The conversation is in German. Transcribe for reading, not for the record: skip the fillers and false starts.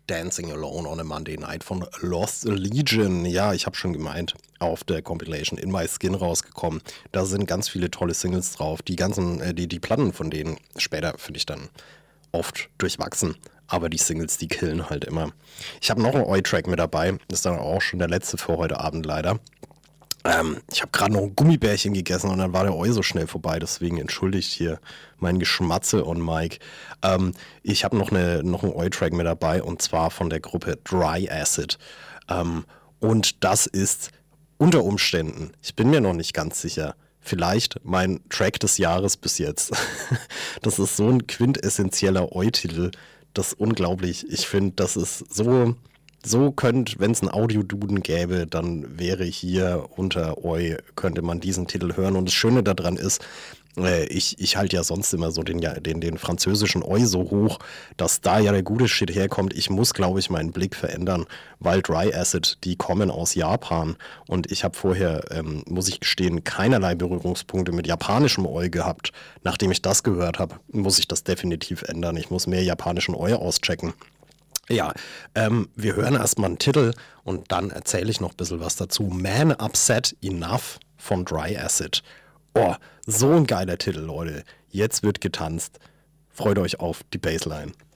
Dancing Alone on a Monday Night von Lost Legion. Ja, ich habe schon gemeint, auf der Compilation In My Skin rausgekommen. Da sind ganz viele tolle Singles drauf. Die Platten von denen später finde ich dann oft durchwachsen. Aber die Singles, die killen halt immer. Ich habe noch einen Oi-Track mit dabei. Das ist dann auch schon der letzte für heute Abend leider. Ich habe gerade noch ein Gummibärchen gegessen und dann war der Oi so schnell vorbei. Deswegen entschuldigt hier mein Geschmatze on Mike. Ich habe noch einen Oi-Track mit dabei und zwar von der Gruppe Dry Acid. Und das ist unter Umständen, ich bin mir noch nicht ganz sicher, vielleicht mein Track des Jahres bis jetzt. Das ist so ein quintessentieller Oi-Titel. Das ist unglaublich. Ich finde, das ist wenn es einen Audioduden gäbe, dann wäre hier unter Oi, könnte man diesen Titel hören. Und das Schöne daran ist, ich halte ja sonst immer so den französischen Oi so hoch, dass da ja der gute Shit herkommt. Ich muss, glaube ich, meinen Blick verändern, weil Dry Acid, die kommen aus Japan und ich habe vorher, muss ich gestehen, keinerlei Berührungspunkte mit japanischem Oi gehabt. Nachdem ich das gehört habe, muss ich das definitiv ändern. Ich muss mehr japanischen Oi auschecken. Ja, wir hören erstmal einen Titel und dann erzähle ich noch ein bisschen was dazu. Man Upset Enough von Dry Acid. Oh, so ein geiler Titel, Leute. Jetzt wird getanzt. Freut euch auf die Bassline.